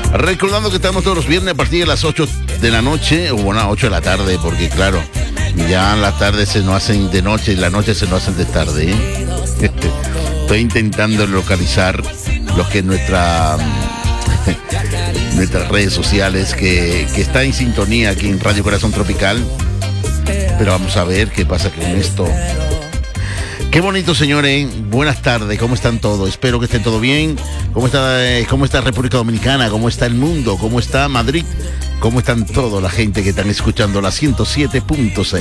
Recordando que estamos todos los viernes a partir de las 8 de la noche, o bueno, 8 de la tarde, porque claro, ya las tardes se nos hacen de noche y la noche se nos hacen de tarde, ¿eh? Estoy intentando localizar lo que es nuestras redes sociales, que está en sintonía aquí en Radio Corazón Tropical. Pero vamos a ver qué pasa con esto. Qué bonito, señores. Buenas tardes, ¿cómo están todos? Espero que estén todo bien. ¿Cómo está República Dominicana? ¿Cómo está el mundo? ¿Cómo está Madrid? ¿Cómo están toda la gente que están escuchando la 107.6?